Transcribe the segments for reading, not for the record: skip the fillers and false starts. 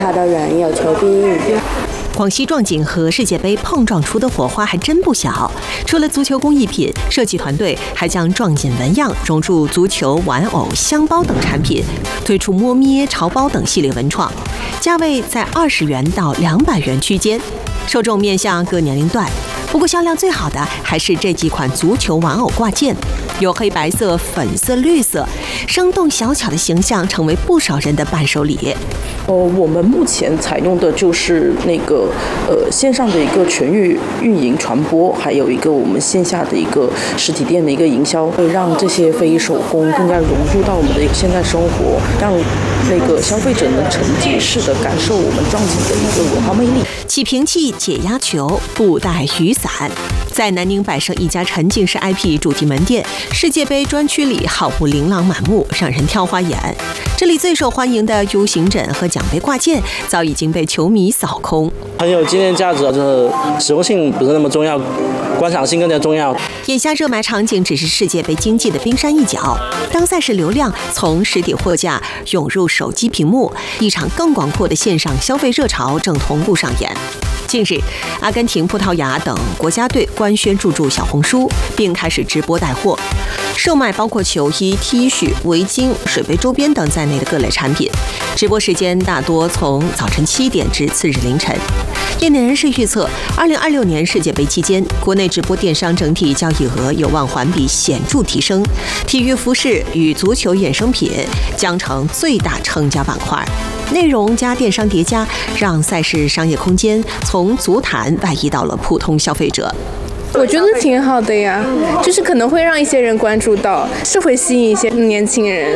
好的人有求必应。 广西壮锦和世界杯碰撞出的火花还真不小。除了足球工艺品，设计团队还将壮锦纹样融入足球、玩偶、香包等产品，推出摸咩、潮包等系列文创，价位在20元到200元区间，受众面向各年龄段。不过销量最好的还是这几款足球玩偶挂件，有黑白色、粉色、绿色，生动小巧的形象成为不少人的伴手礼。 我们目前采用的就是那个线上的一个全域运营传播，还有一个我们线下的一个实体店的一个营销，会让这些非遗手工更加融入到我们的现代生活，让那个消费者能沉浸式的感受我们壮锦的一个文化魅力。 起瓶器、解压球、布袋雨伞，在南宁摆设一家沉浸式 IP 主题门店，世界杯专区里好不琳琅满目，让人挑花眼。这里最受欢迎的 U 型枕和奖杯挂件早已经被球迷扫空， 很有纪念价值，就是实用性不是那么重要，观赏性更加重要。 眼下热卖场景只是世界杯经济的冰山一角，当赛事流量从实体货架涌入手机屏幕，一场更广阔的线上消费热潮正同步上演。近日，阿根廷、葡萄牙等国家队官宣入驻小红书，并开始直播带货，售卖包括球衣、T 恤、围巾、水杯周边等在内的各类产品。直播时间大多从早晨7点至次日凌晨。业内人士预测，2026年世界杯期间，国内直播电商整体交易额有望环比显著提升，体育服饰与足球衍生品将成最大成交板块。内容加电商叠加，让赛事商业空间从足坛外移到了普通消费者。 我觉得挺好的呀，就是可能会让一些人关注到，是会吸引一些年轻人。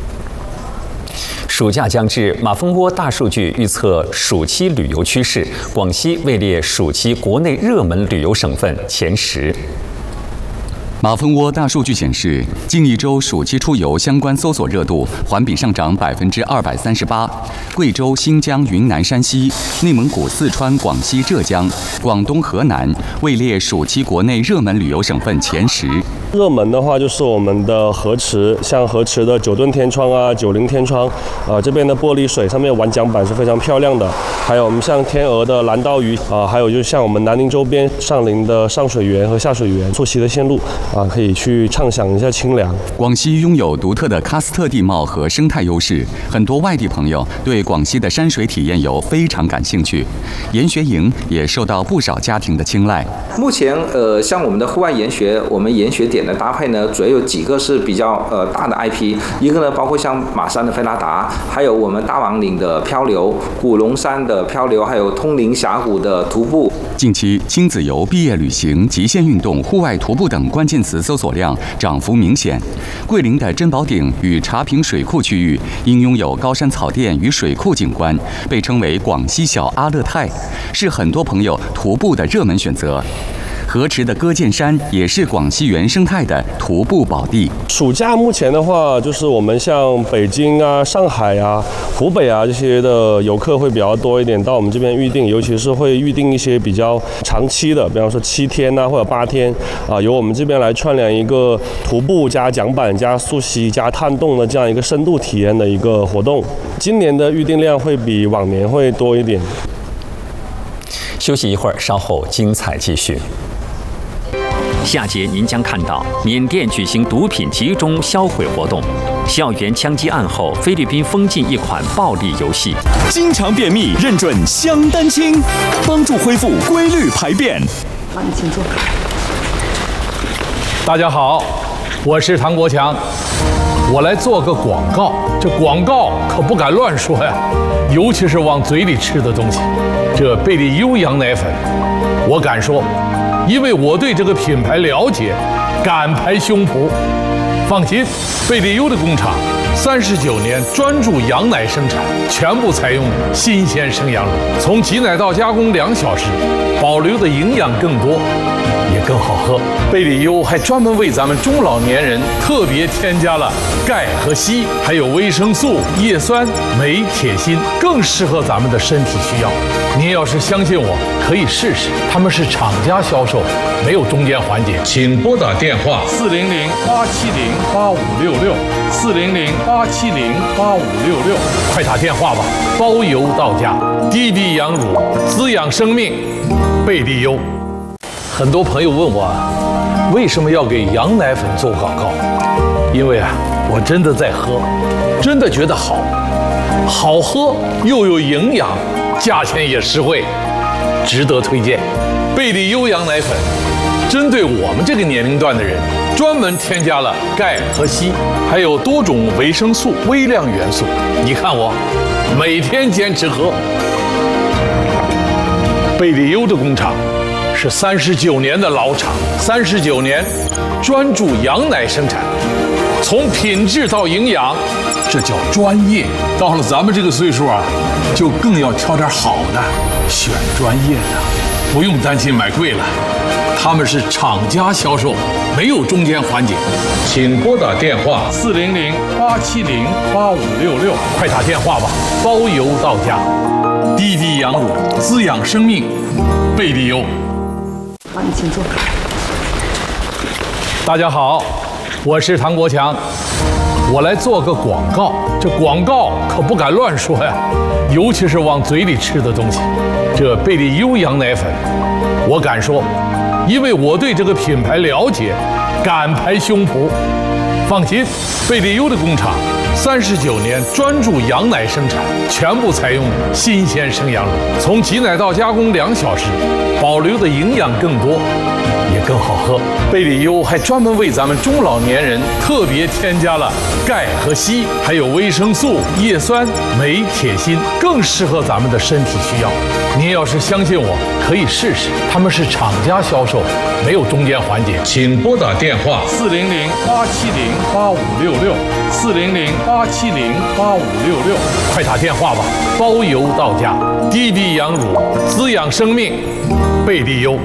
暑假将至，马蜂窝大数据预测暑期旅游趋势，广西位列暑期国内热门旅游省份前10。 马蜂窝大数据显示，近一周暑期出游相关搜索热度环比上涨238%。贵州、新疆、云南、山西、内蒙古、四川、广西、浙江、广东、河南位列暑期国内热门旅游省份前10。 热门的话就是我们的河池，像河池的9吨天窗啊、90天窗，这边的玻璃水上面玩桨板是非常漂亮的。还有我们像天鹅的蓝刀鱼还有就像我们南宁周边上林的上水园和下水园溯溪的线路可以去畅享一下清凉。 广西拥有独特的喀斯特地貌和生态优势，很多外地朋友对广西的山水体验游非常感兴趣，研学营也受到不少家庭的青睐。 目前像我们的户外研学，我们研学点的搭配呢，主要有几个是比较大的 IP， 一个呢包括像马山的菲拉达，还有我们大王岭的漂流、古龙山的漂流，还有通灵峡谷的徒步。 近期亲子游、毕业旅行、极限运动、户外徒步等关键词搜索量涨幅明显。桂林的珍宝顶与茶坪水库区域因拥有高山草甸与水库景观，被称为广西小阿勒泰，是很多朋友徒步的热门选择。河池的歌剑山也是广西原生态的徒步宝地。 暑假目前的话，就是我们像北京啊、上海啊、湖北啊这些的游客会比较多一点，到我们这边预定，尤其是会预定一些比较长期的，比方说7天啊或者8天由我们这边来串联一个徒步加桨板加溯溪加探洞的这样一个深度体验的一个活动。今年的预订量会比往年会多一点。 休息一会儿，稍后精彩继续。下节您将看到缅甸举行毒品集中销毁活动，校园枪击案后，菲律宾封禁一款暴力游戏。 经常便秘认准香丹清，帮助恢复规律排便。 好，你请坐。大家好，我是唐国强，我来做个广告。这广告可不敢乱说呀，尤其是往嘴里吃的东西。这贝利优羊奶粉，我敢说，因为我对这个品牌了解，敢拍胸脯。放心，贝利优的工厂39年专注羊奶生产，全部采用新鲜生羊乳，从挤奶到加工2小时，保留的营养更多，也更好喝。贝利优还专门为咱们中老年人特别添加了钙和硒，还有维生素、叶酸、镁、铁、锌，更适合咱们的身体需要。您要是相信我，可以试试。他们是厂家销售，没有中间环节。请拨打电话400-870-8566，400-870-8566。 快打电话吧，包邮到家。滴滴羊乳，滋养生命，贝利优。很多朋友问我，为什么要给羊奶粉做广告？因为我真的在喝，真的觉得好喝又有营养，价钱也实惠，值得推荐。贝利优羊奶粉针对我们这个年龄段的人，专门添加了钙和硒，还有多种维生素、微量元素。你看我每天坚持喝。贝利优的工厂是39年的老厂，39年专注羊奶生产，从品质到营养，这叫专业。到了咱们这个岁数就更要挑点好的，选专业的，不用担心买贵了。他们是厂家销售，没有中间环节。请拨打电话400-870-8566，快打电话吧，包邮到家。滴滴羊乳，滋养生命，贝利优。 好，你请坐。 大家好，我是唐国强，我来做个广告。这广告可不敢乱说呀，尤其是往嘴里吃的东西。这贝利优羊奶粉，我敢说。因为我对这个品牌了解，敢拍胸脯。放心，贝利优的工厂39年专注羊奶生产，全部采用新鲜生羊乳，从挤奶到加工2小时，保留的营养更多，也更好喝。贝利优还专门为咱们中老年人特别添加了钙和硒，还有维生素、叶酸、镁、铁、锌，更适合咱们的身体需要。您要是相信我，可以试试。他们是厂家销售，没有中间环节。请拨打电话400-870-8566，400-870-8566，快打电话吧，包邮到家。滴滴羊乳，滋养生命，贝利优。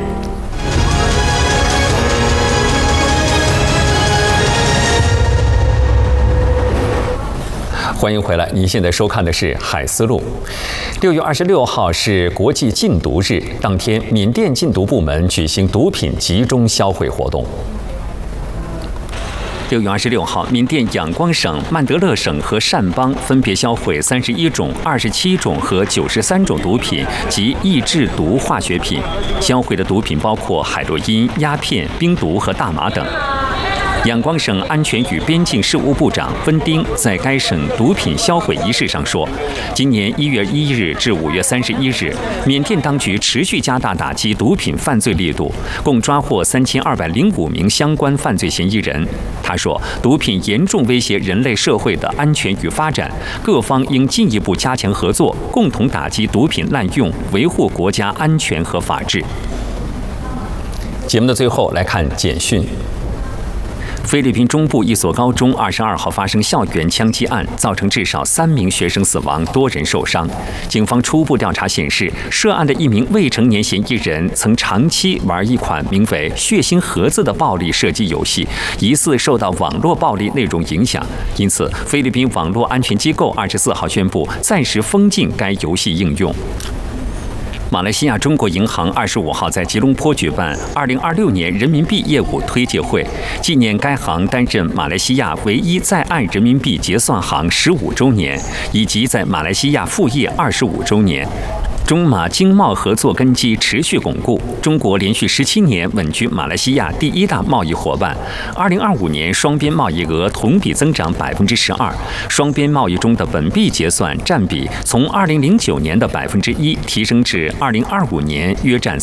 欢迎回来，您现在收看的是《海丝路》。6月26号是国际禁毒日，当天缅甸禁毒部门举行毒品集中销毁活动。6月26号，缅甸仰光省、曼德勒省和善邦分别销毁31种、27种和93种毒品及易制毒化学品。销毁的毒品包括海洛因、鸦片、冰毒和大麻等。仰光省安全与边境事务部长温丁在该省毒品销毁仪式上说，今年1月1日至5月31日，缅甸当局持续加大打击毒品犯罪力度，共抓获3205名相关犯罪嫌疑人。他说，毒品严重威胁人类社会的安全与发展，各方应进一步加强合作，共同打击毒品滥用，维护国家安全和法治。节目的最后来看简讯。菲律宾中部一所高中22号发生校园枪击案，造成至少3名学生死亡，多人受伤。警方初步调查显示，涉案的一名未成年嫌疑人曾长期玩一款名为“血腥盒子”的暴力射击游戏，疑似受到网络暴力内容影响。因此，菲律宾网络安全机构24号宣布暂时封禁该游戏应用。马来西亚中国银行25号在吉隆坡举办2026年人民币业务推介会，纪念该行担任马来西亚唯一在岸人民币结算行15周年，以及在马来西亚复业25周年。中马经贸合作根基持续巩固，中国连续17年稳居马来西亚第1大贸易伙伴。2025年双边贸易额同比增长12%，双边贸易中的本币结算占比从2009年的1%提升至2025年约占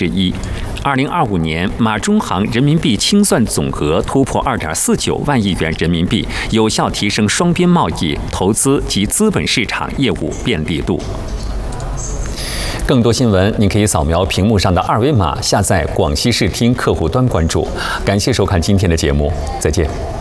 1/4。2025年，马中行人民币清算总额突破2.49万亿元人民币，有效提升双边贸易、投资及资本市场业务便利度。更多新闻，您可以扫描屏幕上的2维码，下载广西视听客户端关注。感谢收看今天的节目，再见。